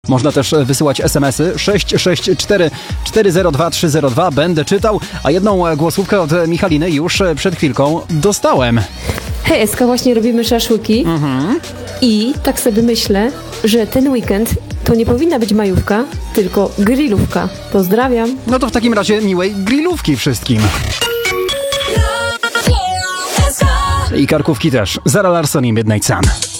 Można też wysyłać SMS-y 664 402 302. Będę czytał, a jedną głosówkę od Michaliny już przed chwilką dostałem. Hej, Eska, właśnie robimy szaszłyki i tak sobie myślę, że ten weekend to nie powinna być majówka, tylko grillówka. Pozdrawiam. No to w takim razie miłej grillówki wszystkim. I karkówki też. Zara Larsson i Midnight Sun.